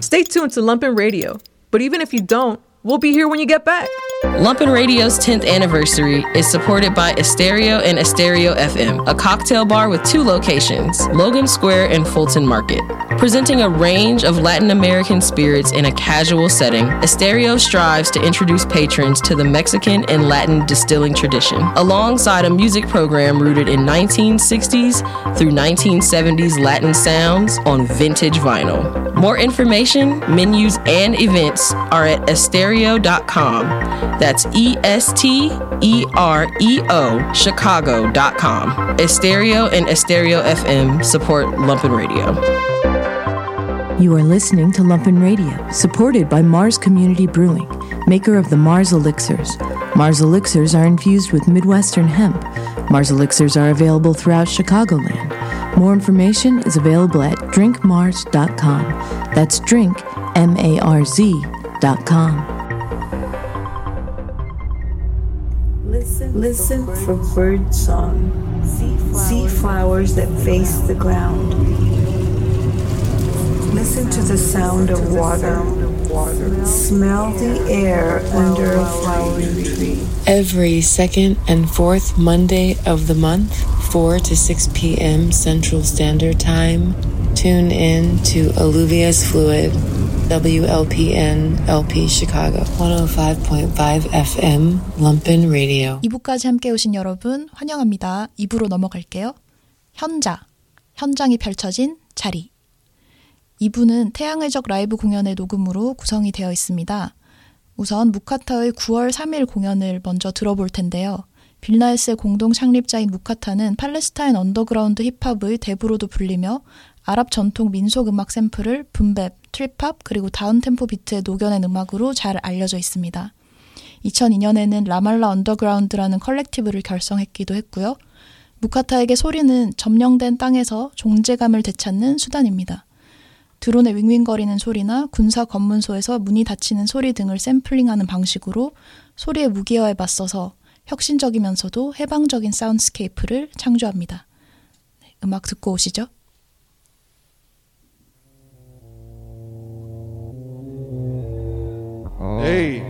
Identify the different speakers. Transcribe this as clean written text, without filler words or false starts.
Speaker 1: Stay tuned to Lumpen Radio. But even if you don't, we'll be here when you get back.
Speaker 2: Lumpen Radio's 10th anniversary is supported by Estereo and Estereo FM, a cocktail bar with 2 locations, Logan Square and Fulton Market. Presenting a range of Latin American spirits in a casual setting, Estereo strives to introduce patrons to the Mexican and Latin distilling tradition, alongside a music program rooted in 1960s through 1970s Latin sounds on vintage vinyl. More information, menus, and events are at estereo.com. That's ESTEREO Chicago.com. Estereo and Estereo FM support Lumpen Radio.
Speaker 3: You are listening to Lumpen Radio, supported by Mars Community Brewing, maker of the Mars Elixirs. Mars Elixirs are infused with Midwestern hemp. Mars Elixirs are available throughout Chicagoland. More information is available at drinkmars.com. That's drink, MARZ.com.
Speaker 4: Listen for bird song. See flowers that face the ground. Listen to the sound of water. Smell the air under a flowering tree.
Speaker 5: Every second and fourth Monday of the month, 4 to 6 p.m. Central Standard Time, tune in to Alluvius Fluid, WLPN LP Chicago, 105.5 FM, Lumpen Radio.
Speaker 6: 2부까지 함께 오신 여러분 환영합니다. 2부로 넘어갈게요. 현장이 펼쳐진 자리. 2부는 태양의적 라이브 공연의 녹음으로 구성이 되어 있습니다. 우선 무카타의 9월 3일 공연을 먼저 들어볼 텐데요. 빌나에스의 공동 창립자인 무카타는 팔레스타인 언더그라운드 힙합의 대부로도 불리며 아랍 전통 민속 음악 샘플을 붐백, 트립합 그리고 다운템포 비트에 녹여낸 음악으로 잘 알려져 있습니다. 2002년에는 라말라 언더그라운드라는 컬렉티브를 결성했기도 했고요. 무카타에게 소리는 점령된 땅에서 존재감을 되찾는 수단입니다. 드론의 윙윙거리는 소리나 군사 검문소에서 문이 닫히는 소리 등을 샘플링하는 방식으로 소리의 무기화에 맞서서 혁신적이면서도 해방적인 사운드스케이프를 창조합니다. 음악 듣고 오시죠.
Speaker 7: Hey.